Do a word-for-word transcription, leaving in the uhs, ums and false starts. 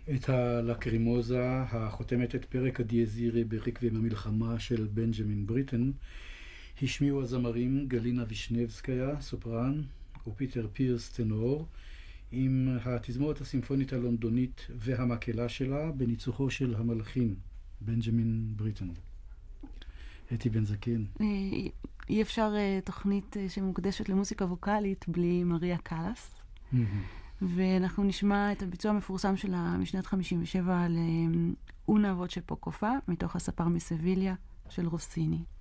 את הלקרימוזה החותמת את פרק הדיאזירי בריקווים המלחמה של בנג'מין בריטן השמיעו הזמרים גלינה וישנבסקיה, סופרן, ופיטר פירס, טנור, עם התזמורת הסימפונית הלונדונית והמקהלה שלה בניצוחו של המלחין בנג'מין בריטן. אתי בן זקן. אי אפשר תוכנית שמוקדשת למוזיקה ווקלית בלי מריה קלאס. ואנחנו נשמע את הביצוע המפורסם שלה משנת חמישים ושבע על אונה ווצ'ה פוקופה, מתוך הספר מסביליה של רוסיני.